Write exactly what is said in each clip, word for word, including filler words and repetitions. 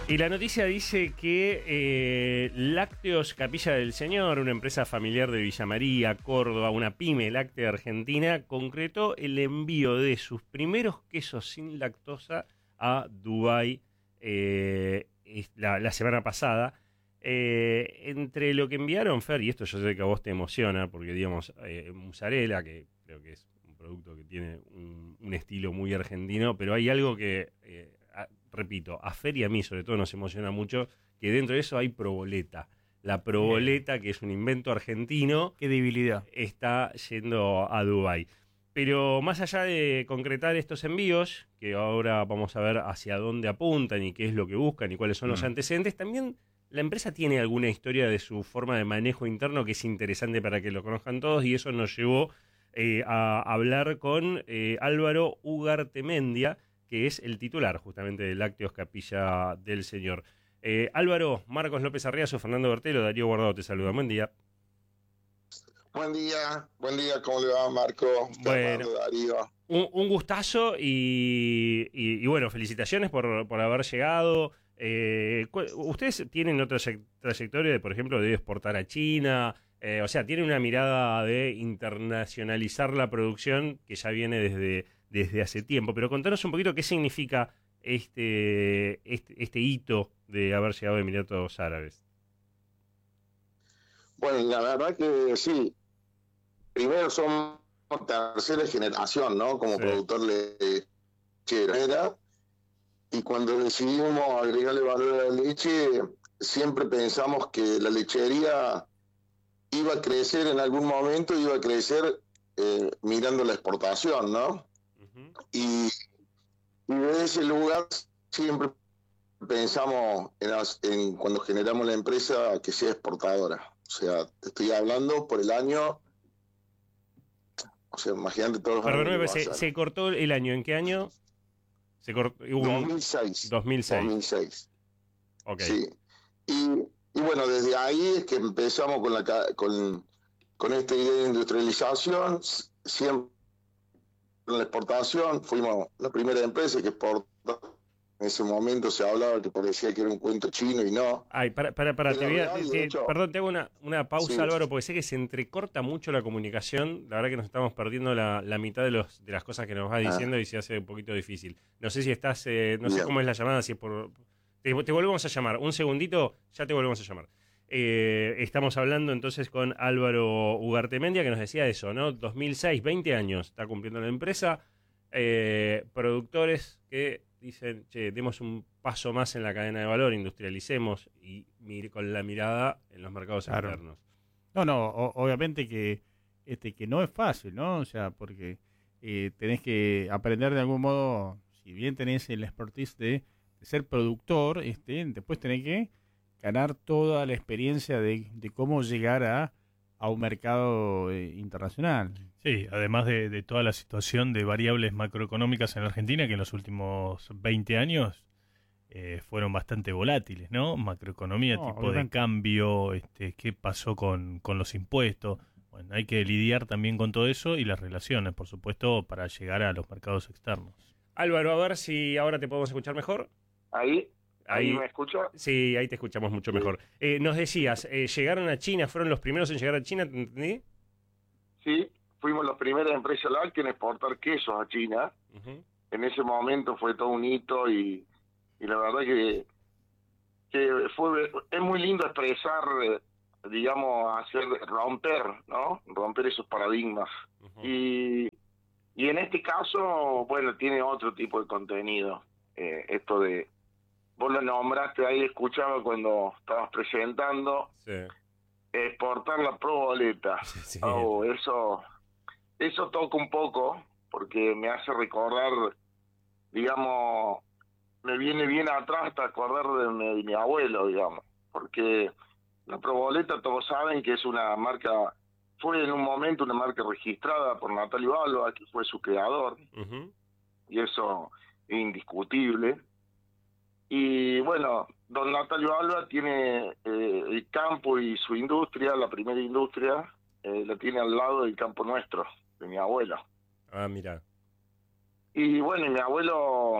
Y la noticia dice que eh, Lácteos Capilla del Señor, una empresa familiar de Villa María, Córdoba, una pyme láctea argentina, concretó el envío de sus primeros quesos sin lactosa a Dubái eh, la, la semana pasada. Eh, entre lo que enviaron, Fer, y esto yo sé que a vos te emociona, porque digamos, eh, mozzarella, que creo que es un producto que tiene un, un estilo muy argentino, pero hay algo que... Eh, A, repito, a Fer y a mí sobre todo nos emociona mucho, que dentro de eso hay proboleta. La proboleta, que es un invento argentino, qué debilidad, está yendo a Dubái. Pero más allá de concretar estos envíos, que ahora vamos a ver hacia dónde apuntan y qué es lo que buscan y cuáles son mm. los antecedentes, también la empresa tiene alguna historia de su forma de manejo interno que es interesante para que lo conozcan todos, y eso nos llevó eh, a hablar con eh, Álvaro Ugartemendia, que es el titular justamente de Lácteos Capilla del Señor. Eh, Álvaro, Marcos López Arriazo, Fernando Bertelo, Darío Guardado te saluda. Buen día. Buen día, buen día, ¿cómo le va, Marco? Bueno, Fernando, Darío. Un, un gustazo y, y, y bueno, felicitaciones por, por haber llegado. Eh, ustedes tienen otra trayectoria de, por ejemplo, de exportar a China, eh, o sea, tienen una mirada de internacionalizar la producción que ya viene desde... desde hace tiempo, pero contanos un poquito qué significa este, este, este hito de haber llegado a Emiratos Árabes. Bueno, la verdad que sí. Primero somos tercera generación, ¿no? Como sí. productor lechero. Y cuando decidimos agregarle valor a la leche, siempre pensamos que la lechería iba a crecer en algún momento, iba a crecer eh, mirando la exportación, ¿no? Y, y de ese lugar siempre pensamos en, en cuando generamos la empresa que sea exportadora. O sea, te estoy hablando por el año, o sea, imagínate todos los Perdón, años. Se, se cortó el año, ¿en qué año? Se cortó, un... dos mil seis. dos mil seis. dos mil seis. Ok. Sí. Y, y bueno, desde ahí es que empezamos con, la, con, con esta idea de industrialización, siempre en la exportación, fuimos la primera empresa que exportó. En ese momento se hablaba que parecía que era un cuento chino y no. Ay, para, para, para, te voy a, te, hecho, perdón, te hago una, una pausa, sí. Álvaro, porque sé que se entrecorta mucho la comunicación. La verdad que nos estamos perdiendo la, la mitad de los de las cosas que nos vas diciendo ah. y se hace un poquito difícil. No sé si estás, eh, no Bien. sé cómo es la llamada, si es por... Te, te volvemos a llamar, un segundito, ya te volvemos a llamar. Eh, estamos hablando entonces con Álvaro Ugartemendia, que nos decía eso, ¿no? dos mil seis, veinte años está cumpliendo la empresa, eh, productores que dicen, che, demos un paso más en la cadena de valor, industrialicemos y mir con la mirada en los mercados claro. internos. No, no, o, obviamente que este que no es fácil, ¿no? O sea, porque eh, tenés que aprender de algún modo, si bien tenés el expertise de, de ser productor, este, después tenés que ganar toda la experiencia de, de cómo llegar a, a un mercado eh, internacional. Sí, además de, de toda la situación de variables macroeconómicas en Argentina que en los últimos veinte años eh, fueron bastante volátiles, ¿no? Macroeconomía, no, tipo obviamente. de cambio, este, qué pasó con, con los impuestos. Bueno, hay que lidiar también con todo eso y las relaciones, por supuesto, para llegar a los mercados externos. Álvaro, a ver si ahora te podemos escuchar mejor. Ahí. Ahí, ¿Ahí me escucha? Sí, ahí te escuchamos mucho sí. mejor. Eh, nos decías, eh, llegaron a China, fueron los primeros en llegar a China, ¿te entendí? Sí, fuimos las primeras empresas lácteas en exportar quesos a China. Uh-huh. En ese momento fue todo un hito y, y la verdad que, que fue es muy lindo expresar, digamos, hacer romper, ¿no? Romper esos paradigmas. Uh-huh. Y, y en este caso, bueno, tiene otro tipo de contenido. Eh, esto de... Vos lo nombraste ahí, escuchaba cuando estabas presentando. Sí. Exportar la proboleta. Sí, sí. Oh, eso, eso toca un poco, porque me hace recordar, digamos, me viene bien atrás hasta acordar de mi, de mi abuelo, digamos. Porque la proboleta, todos saben que es una marca, fue en un momento una marca registrada por Natalio Alba, que fue su creador. Uh-huh. Y eso es indiscutible. Y bueno, don Natalio Alba tiene eh, el campo y su industria, la primera industria, eh, la tiene al lado del campo nuestro, de mi abuelo. Ah, mira. Y bueno, y mi abuelo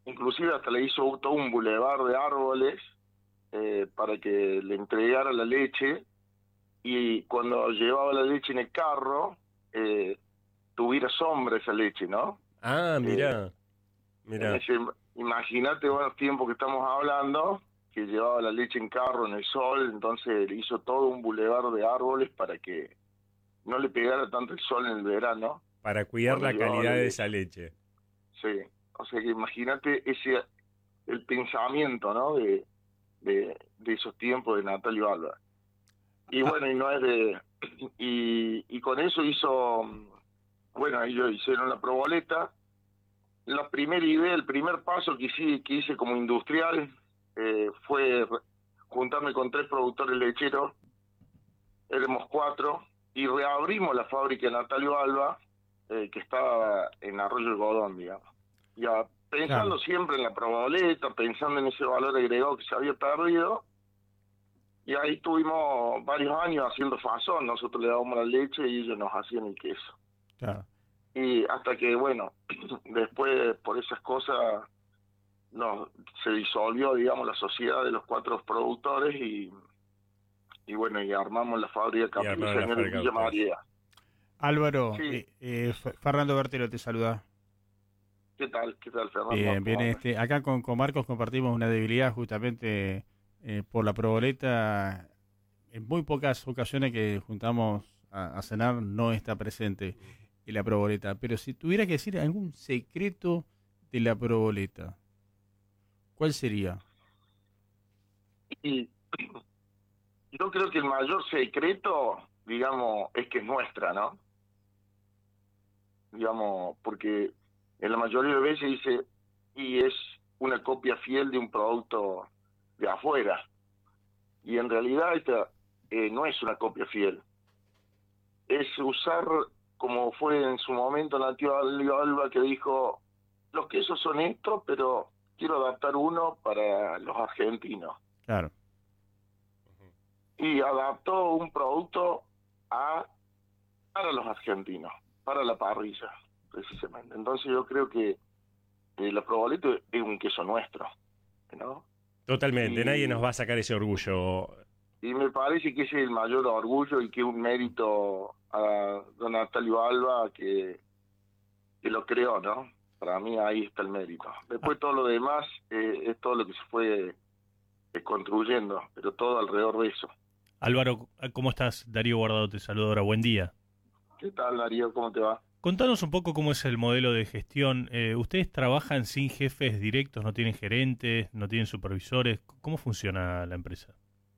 inclusive hasta le hizo todo un bulevar de árboles eh, para que le entregara la leche, y cuando llevaba la leche en el carro eh, tuviera sombra esa leche, ¿no? Ah, mirá, eh, mirá. Imagínate, buenos tiempos que estamos hablando, que llevaba la leche en carro en el sol, entonces le hizo todo un bulevar de árboles para que no le pegara tanto el sol en el verano. Para cuidar la calidad de esa leche. Sí, o sea que imagínate ese el pensamiento, ¿no? De, de, de esos tiempos de Natalio Alba. Y bueno, y no es de... Y, y con eso hizo... Bueno, ellos hicieron la proboleta. La primera idea, el primer paso que hice, que hice como industrial eh, fue juntarme con tres productores lecheros. Éramos cuatro. Y reabrimos la fábrica de Natalio Alba, eh, que estaba en Arroyo Algodón, digamos. Ya pensando claro. siempre en la proboleta, pensando en ese valor agregado que se había perdido. Y ahí tuvimos varios años haciendo fazón. Nosotros le dábamos la leche y ellos nos hacían el queso. Claro. Y hasta que, bueno, después por esas cosas no, se disolvió, digamos, la sociedad de los cuatro productores y, y bueno, y armamos la fábrica Capilla Señor de Villa María. Álvaro, sí. eh, eh, Fernando Bertelo te saluda. ¿Qué tal? ¿Qué tal, Fernando? Bien, bien. Este, acá con, con Marcos compartimos una debilidad justamente eh, por la proboleta. En muy pocas ocasiones que juntamos a, a cenar no está presente en la proboleta. Pero si tuviera que decir algún secreto de la proboleta, ¿cuál sería? Y yo creo que el mayor secreto, digamos, es que es nuestra, ¿no? Digamos, porque en la mayoría de veces dice, y es una copia fiel de un producto de afuera. Y en realidad esta eh, no es una copia fiel. Es usar, como fue en su momento Natalio Alba, que dijo, los quesos son estos, pero quiero adaptar uno para los argentinos. Claro. Y adaptó un producto a para los argentinos, para la parrilla, precisamente. Entonces yo creo que eh, la proboleta es un queso nuestro, ¿no? Totalmente, y, nadie nos va a sacar ese orgullo. Y me parece que ese es el mayor orgullo y que es un mérito a don Natalio Alba que, que lo creó, ¿no? Para mí ahí está el mérito. Después todo lo demás eh, es todo lo que se fue eh, construyendo, pero todo alrededor de eso. Álvaro, ¿cómo estás? Darío Guardado te saluda ahora. Buen día. ¿Qué tal, Darío? ¿Cómo te va? Contanos un poco cómo es el modelo de gestión. Eh, ¿Ustedes trabajan sin jefes directos, no tienen gerentes, no tienen supervisores? ¿Cómo funciona la empresa?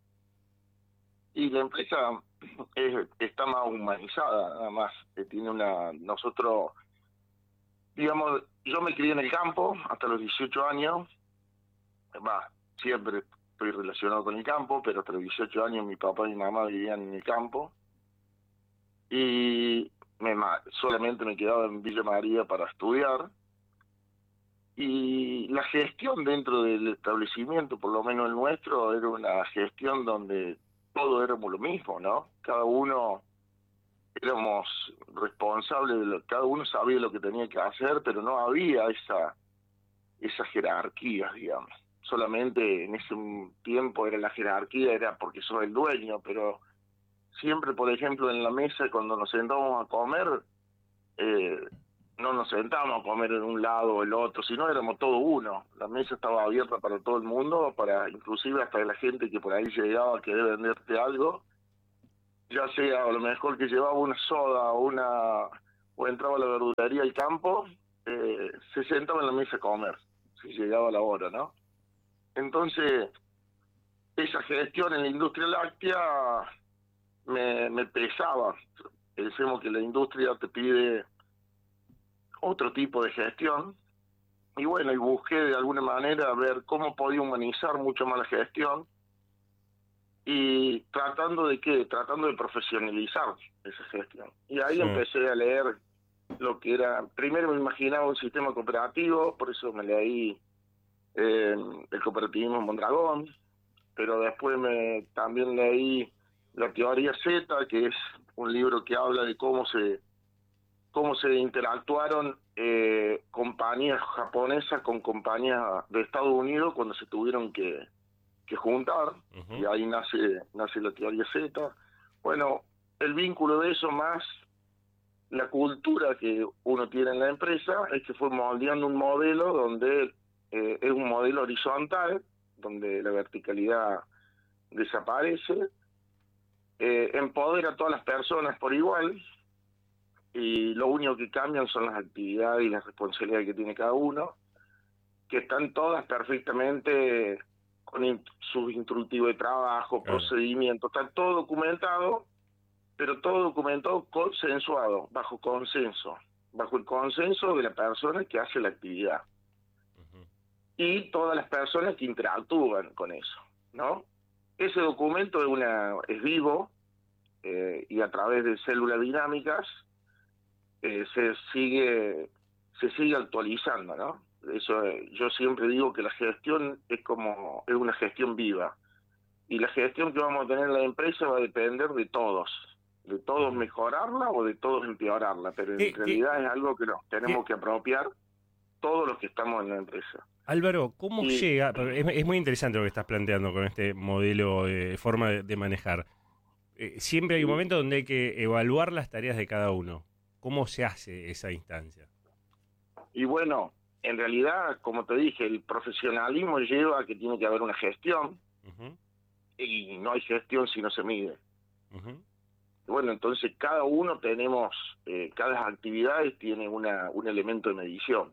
Y la empresa es, está más humanizada, nada más. Eh, tiene una... Nosotros, digamos, yo me crié en el campo hasta los dieciocho años. Va, siempre estoy relacionado con el campo, pero hasta los dieciocho años mi papá y mi mamá vivían en el campo. Y me, solamente me quedaba en Villa María para estudiar. Y la gestión dentro del establecimiento, por lo menos el nuestro, era una gestión donde todos éramos lo mismo, ¿no? Cada uno éramos responsables de lo, cada uno sabía lo que tenía que hacer, pero no había esa esa jerarquía, digamos. Solamente en ese tiempo era la jerarquía, era porque sos el dueño, pero siempre, por ejemplo, en la mesa, cuando nos sentábamos a comer, eh, no nos sentábamos a comer en un lado o el otro, sino éramos todo uno. La mesa estaba abierta para todo el mundo, para inclusive hasta la gente que por ahí llegaba a querer venderte algo, ya sea a lo mejor que llevaba una soda o una o entraba a la verdulería al campo, eh, se sentaba en la mesa a comer, si llegaba la hora, ¿no? Entonces, esa gestión en la industria láctea me, me pesaba. Pensemos que la industria te pide otro tipo de gestión, y bueno, y busqué de alguna manera ver cómo podía humanizar mucho más la gestión, y tratando de qué, tratando de profesionalizar esa gestión. Y ahí sí. Empecé a leer lo que era, primero me imaginaba un sistema cooperativo, por eso me leí eh, el cooperativismo Mondragón, pero después me también leí La Teoría Z, que es un libro que habla de cómo se cómo se interactuaron eh, compañías japonesas con compañías de Estados Unidos cuando se tuvieron que, que juntar, uh-huh. y ahí nace, nace la teoría Z. Bueno, el vínculo de eso más la cultura que uno tiene en la empresa es que fue moldeando un modelo donde eh, es un modelo horizontal, donde la verticalidad desaparece, eh, empodera a todas las personas por igual, y lo único que cambian son las actividades y las responsabilidades que tiene cada uno, que están todas perfectamente con in- su instructivo de trabajo, claro. procedimiento, está todo documentado, pero todo documentado consensuado, bajo consenso, bajo el consenso de la persona que hace la actividad. Uh-huh. Y todas las personas que interactúan con eso, ¿no? Ese documento es, una, es vivo, eh, y a través de células dinámicas eh, se sigue se sigue actualizando, ¿no? Eso, eh, yo siempre digo que la gestión es como es una gestión viva, y la gestión que vamos a tener en la empresa va a depender de todos, de todos mejorarla o de todos empeorarla, pero en ¿Qué, realidad qué, es algo que nos tenemos qué? que apropiar todos los que estamos en la empresa. Álvaro, ¿cómo y, llega? Es, es muy interesante lo que estás planteando con este modelo de forma de, de manejar. Eh, siempre hay un momento donde hay que evaluar las tareas de cada uno. ¿Cómo se hace esa instancia? Y bueno, en realidad, como te dije, el profesionalismo lleva a que tiene que haber una gestión, uh-huh. y no hay gestión si no se mide. Uh-huh. Bueno, entonces cada uno tenemos, eh, cada actividad tiene una, un elemento de medición.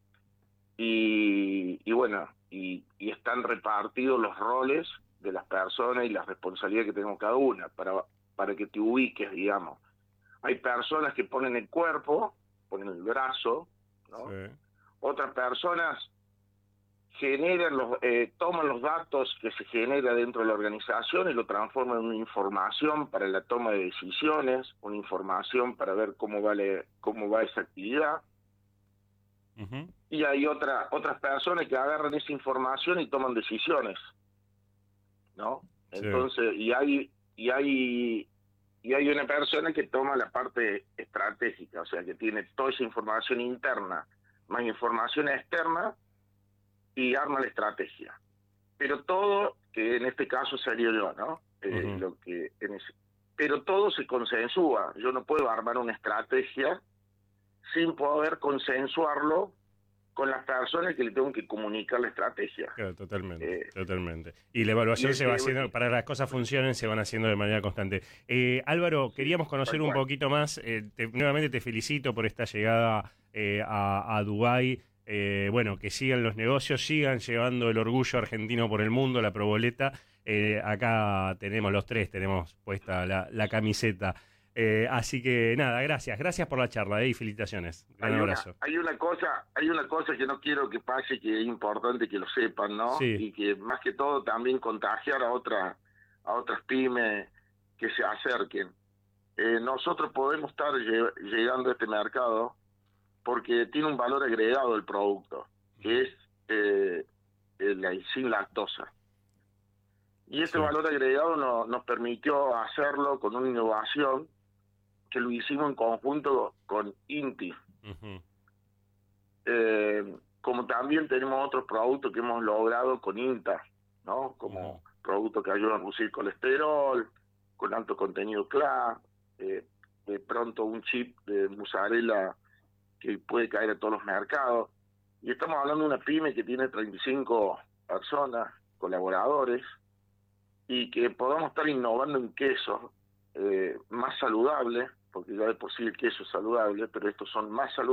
Y, y bueno, y, y están repartidos los roles de las personas y las responsabilidades que tenemos cada una, para, para que te ubiques, digamos. Hay personas que ponen el cuerpo, ponen el brazo, ¿no? Sí. Otras personas generan los, eh, toman los datos que se genera dentro de la organización y lo transforman en una información para la toma de decisiones, una información para ver cómo vale, cómo va esa actividad. Uh-huh. Y hay otra, otras personas que agarran esa información y toman decisiones, ¿no? Sí. Entonces, y hay, y hay, y hay una persona que toma la parte estratégica, o sea, que tiene toda esa información interna, más información externa, y arma la estrategia. Pero todo, que en este caso sería yo, ¿no? Eh, uh-huh. lo que en ese, pero todo se consensúa. Yo no puedo armar una estrategia sin poder consensuarlo con las personas que le tengo que comunicar la estrategia. Claro, totalmente, eh, totalmente. Y la evaluación y se va haciendo, para que las cosas funcionen, se van haciendo de manera constante. Eh, Álvaro, queríamos conocer un poquito más, eh, te, nuevamente te felicito por esta llegada eh, a, a Dubái. Eh, bueno, que sigan los negocios, sigan llevando el orgullo argentino por el mundo, la proboleta. Eh, acá tenemos los tres, tenemos puesta la, la camiseta. Eh, así que nada, gracias, gracias por la charla, eh, y felicitaciones. Gran hay abrazo. Una, hay una cosa, hay una cosa que no quiero que pase, que es importante que lo sepan, ¿no? Sí. Y que más que todo también contagiar a otras, a otras pymes que se acerquen. Eh, nosotros podemos estar lle- llegando a este mercado porque tiene un valor agregado el producto, que es eh, el, sin lactosa. Y este sí. valor agregado no, nos permitió hacerlo con una innovación que lo hicimos en conjunto con INTI. Uh-huh. Eh, como también tenemos otros productos que hemos logrado con INTA, ¿no? Como uh-huh. productos que ayudan a reducir colesterol, con alto contenido C L A, eh, de pronto un chip de mozzarella que puede caer a todos los mercados. Y estamos hablando de una pyme que tiene treinta y cinco personas, colaboradores, y que podamos estar innovando en quesos eh, más saludables, porque ya de por sí el queso es saludable, pero estos son más saludables.